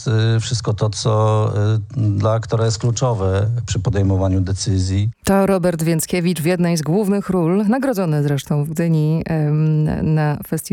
wszystko to, co dla aktora jest kluczowe przy podejmowaniu decyzji. To Robert Więckiewicz w jednej z głównych ról, nagrodzony zresztą w Gdyni na festiwalu